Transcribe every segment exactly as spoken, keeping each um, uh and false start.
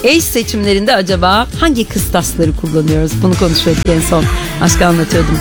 Eş seçimlerinde acaba hangi kıstasları kullanıyoruz? Bunu konuşuyorduk en son. Aşkı anlatıyordum.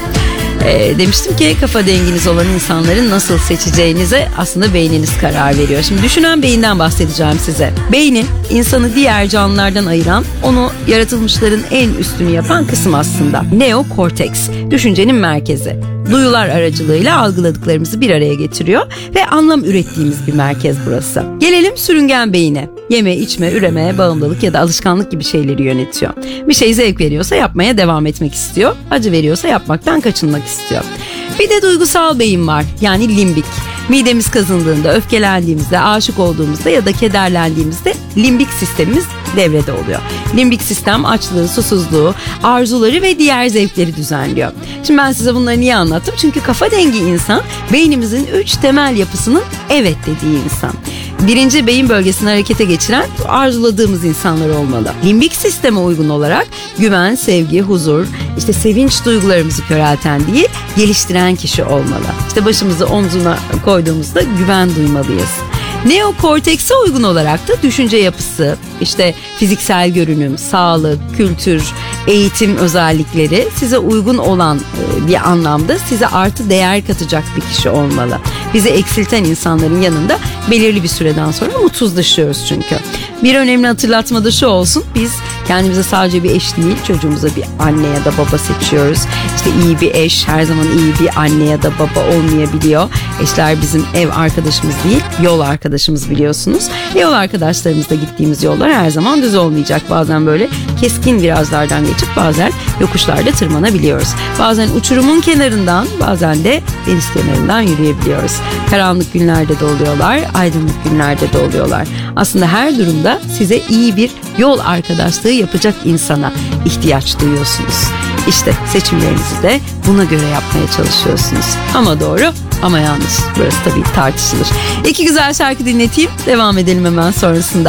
E, demiştim ki kafa denginiz olan insanların nasıl seçeceğinize aslında beyniniz karar veriyor. Şimdi düşünen beyinden bahsedeceğim size. Beynin insanı diğer canlılardan ayıran, onu yaratılmışların en üstünü yapan kısım aslında. Neokorteks, düşüncenin merkezi. Duyular aracılığıyla algıladıklarımızı bir araya getiriyor ve anlam ürettiğimiz bir merkez burası. Gelelim sürüngen beyine. Yeme, içme, üreme, bağımlılık ya da alışkanlık gibi şeyleri yönetiyor. Bir şey zevk veriyorsa yapmaya devam etmek istiyor. Acı veriyorsa yapmaktan kaçınmak istiyor. Bir de duygusal beyin var, yani limbik. Midemiz kazındığında, öfkelendiğimizde, aşık olduğumuzda ya da kederlendiğimizde limbik sistemimiz devrede oluyor. Limbik sistem açlığı, susuzluğu, arzuları ve diğer zevkleri düzenliyor. Şimdi ben size bunları niye anlattım? Çünkü kafa dengi insan beynimizin üç temel yapısının evet dediği insan. Birinci beyin bölgesini harekete geçiren arzuladığımız insanlar olmalı. Limbik sisteme uygun olarak güven, sevgi, huzur, işte sevinç duygularımızı körelten değil, geliştiren kişi olmalı. İşte başımızı omzuna koyduğumuzda güven duymalıyız. Neokortekse uygun olarak da düşünce yapısı, işte fiziksel görünüm, sağlık, kültür, eğitim özellikleri size uygun olan bir anlamda size artı değer katacak bir kişi olmalı. Bizi eksilten insanların yanında belirli bir süreden sonra mutsuzlaşıyoruz çünkü. Bir önemli hatırlatma da şu olsun: biz kendimize sadece bir eş değil, çocuğumuza bir anne ya da baba seçiyoruz. İşte iyi bir eş her zaman iyi bir anne ya da baba olmayabiliyor. Eşler bizim ev arkadaşımız değil, yol arkadaşımız, biliyorsunuz. Yol arkadaşlarımızla gittiğimiz yollar her zaman düz olmayacak. Bazen böyle keskin virajlardan geçip bazen yokuşlarda tırmanabiliyoruz. Bazen uçurumun kenarından, bazen de deniz kenarından yürüyebiliyoruz. Karanlık günlerde de oluyorlar, aydınlık günlerde de oluyorlar. Aslında her durumda size iyi bir yol arkadaşlığı yapacak insana ihtiyaç duyuyorsunuz. İşte seçimlerinizi de buna göre yapmaya çalışıyorsunuz. Ama doğru ama yanlış. Burası tabii tartışılır. İki güzel şarkı dinleteyim. Devam edelim hemen sonrasında.